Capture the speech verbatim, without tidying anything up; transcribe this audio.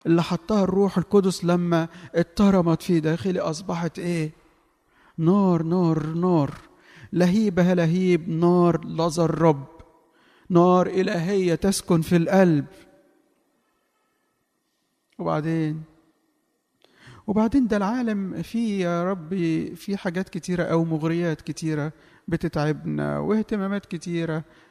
اللي حطها الروح القدس لما اترمت في داخلي أصبحت إيه؟ نار نار نار، لهيبها لهيب نار لظى الرب، نار إلهية تسكن في القلب. وبعدين وبعدين ده العالم فيه يا ربي فيه حاجات كتيرة أو مغريات كتيرة بتتعبنا واهتمامات كتيرة